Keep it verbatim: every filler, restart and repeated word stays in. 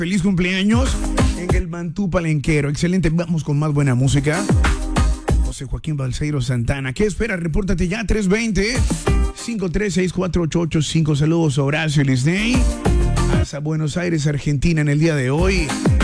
Feliz cumpleaños en el Mantú Palenquero. Excelente, vamos con más buena música. José Joaquín Balseiro Santana. ¿Qué espera? Repórtate ya, tres veinte, cinco tres seis cuatro ocho ocho cinco. Saludos a Horacio Lisney hasta Buenos Aires, Argentina, en el día de hoy.